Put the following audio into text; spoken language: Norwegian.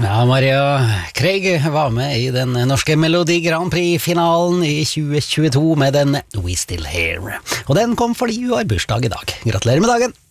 Ja, Maria Craig var med i den norske Melodi Grand Prix-finalen i 2022 med den We Still Here. Og den kom fordi hun har bursdag i dag. Gratulerer med dagen!